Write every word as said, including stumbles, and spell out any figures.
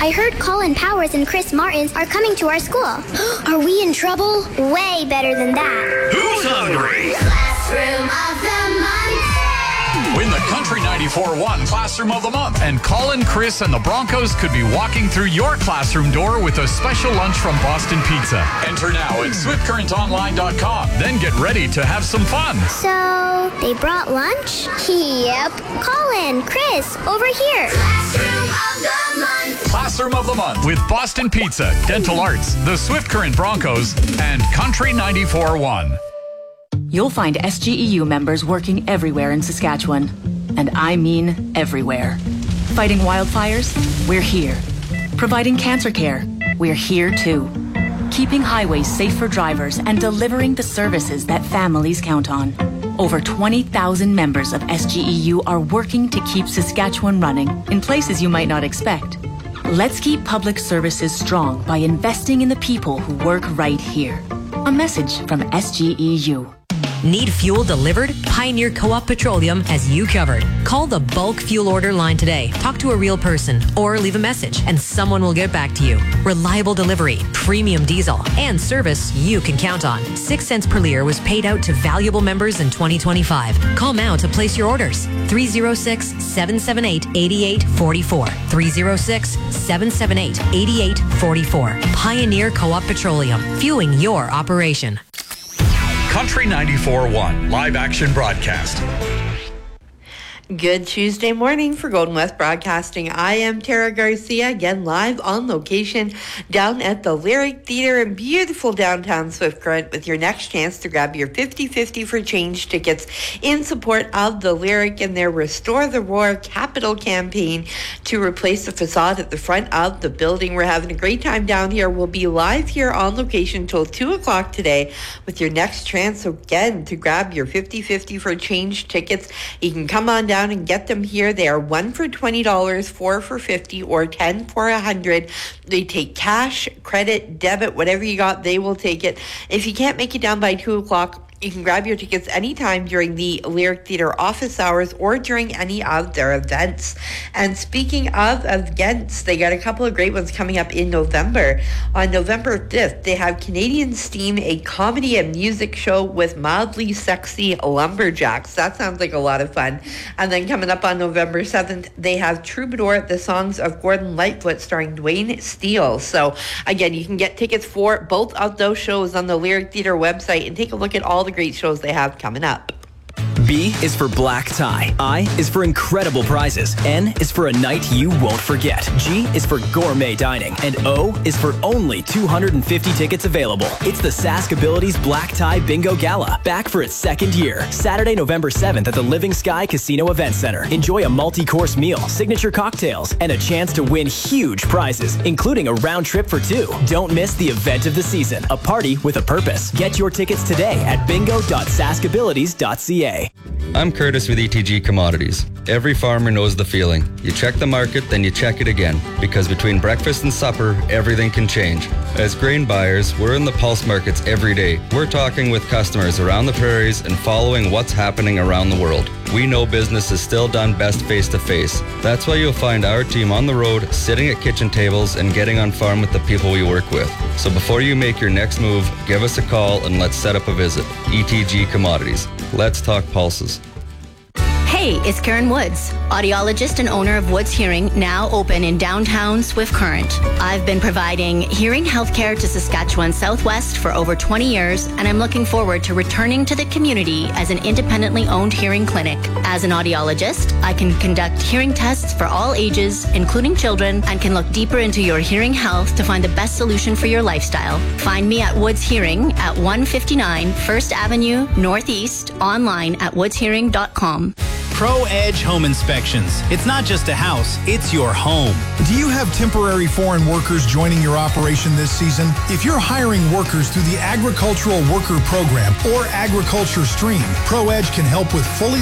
I heard Colin Powers and Chris Martins are coming to our school. Are we in trouble? Way better than that. Who's hungry? Classroom of the Month. Win the Country ninety-four point one Classroom of the Month. And Colin, Chris, and the Broncos could be walking through your classroom door with a special lunch from Boston Pizza. Enter now at swift current online dot com. Then get ready to have some fun. So, they brought lunch? Yep. Colin, Chris, over here. Classroom of the Month. Classroom of the Month with Boston Pizza, Dental Arts, the Swift Current Broncos, and Country ninety-four point one. You'll find S G E U members working everywhere in Saskatchewan. And I mean everywhere. Fighting wildfires? We're here. Providing cancer care? We're here too. Keeping highways safe for drivers and delivering the services that families count on. Over twenty thousand members of S G E U are working to keep Saskatchewan running in places you might not expect. Let's keep public services strong by investing in the people who work right here. A message from S G E U. Need fuel delivered? Pioneer Co-op Petroleum has you covered. Call the bulk fuel order line today. Talk to a real person or leave a message and someone will get back to you. Reliable delivery, premium diesel, and service you can count on. Six cents per liter was paid out to valuable members in twenty twenty-five. Call now to place your orders. three oh six, seven seven eight, eight eight four four. three oh six, seven seven eight, eight eight four four. Pioneer Co-op Petroleum, fueling your operation. Country ninety-four point one live action broadcast. Good Tuesday morning for Golden West Broadcasting. I am Tara Garcia, again live on location down at the Lyric Theatre in beautiful downtown Swift Current with your next chance to grab your fifty fifty for change tickets in support of the Lyric and their Restore the Roar capital campaign to replace the facade at the front of the building. We're having a great time down here. We'll be live here on location till two o'clock today with your next chance again to grab your fifty fifty for change tickets. You can come on down and get them here. They are one for twenty dollars, four for fifty dollars, or ten for one hundred dollars. They take cash, credit, debit, whatever you got, they will take it. If you can't make it down by two o'clock, you can grab your tickets anytime during the Lyric Theatre office hours or during any of their events. And speaking of events, they got a couple of great ones coming up in November. On November fifth, they have Canadian Steam, a comedy and music show with mildly sexy lumberjacks. That sounds like a lot of fun. And then coming up on November seventh, they have Troubadour, the songs of Gordon Lightfoot, starring Dwayne Steele. So again, you can get tickets for both of those shows on the Lyric Theatre website and take a look at all the great shows they have coming up. B is for black tie. I is for incredible prizes. N is for a night you won't forget. G is for gourmet dining. And O is for only two hundred fifty tickets available. It's the Sask Abilities Black Tie Bingo Gala, back for its second year. Saturday, November seventh at the Living Sky Casino Event Center. Enjoy a multi-course meal, signature cocktails, and a chance to win huge prizes, including a round trip for two. Don't miss the event of the season, a party with a purpose. Get your tickets today at bingo dot sask abilities dot c a. I'm Curtis with E T G Commodities. Every farmer knows the feeling. You check the market, then you check it again. Because between breakfast and supper, everything can change. As grain buyers, we're in the pulse markets every day. We're talking with customers around the prairies and following what's happening around the world. We know business is still done best face-to-face. That's why you'll find our team on the road, sitting at kitchen tables and getting on farm with the people we work with. So before you make your next move, give us a call and let's set up a visit. E T G Commodities. Let's talk pulses. Hey, it's Karen Woods, audiologist and owner of Woods Hearing, now open in downtown Swift Current. I've been providing hearing healthcare to Saskatchewan Southwest for over twenty years, and I'm looking forward to returning to the community as an independently owned hearing clinic. As an audiologist, I can conduct hearing tests for all ages, including children, and can look deeper into your hearing health to find the best solution for your lifestyle. Find me at Woods Hearing at one fifty-nine First Avenue Northeast, online at woods hearing dot com. Pro Edge Home Inspections. It's not just a house, it's your home. Do you have temporary foreign workers joining your operation this season? If you're hiring workers through the Agricultural Worker Program or Agriculture Stream, Pro Edge can help with fully